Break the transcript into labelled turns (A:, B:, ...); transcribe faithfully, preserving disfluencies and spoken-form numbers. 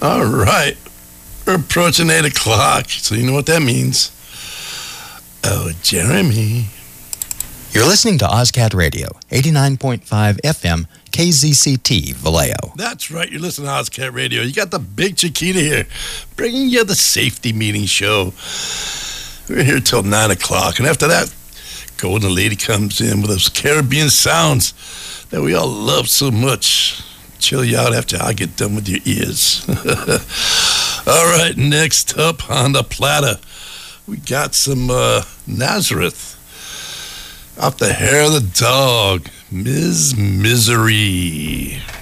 A: All right. We're approaching eight o'clock, so you know what that means. Oh, Jeremy.
B: You're listening to OzCat Radio, eighty-nine point five F M, K Z C T, Vallejo.
A: That's right. You're listening to OzCat Radio. You got the big Chiquita here, bringing you the Safety Meeting Show. We're here till nine o'clock, and after that, Golden Lady comes in with those Caribbean sounds that we all love so much. Chill you out after I get done with your ears. All right, next up on the platter, we got some uh, Nazareth. Off the Hair of the Dog, Miz Misery.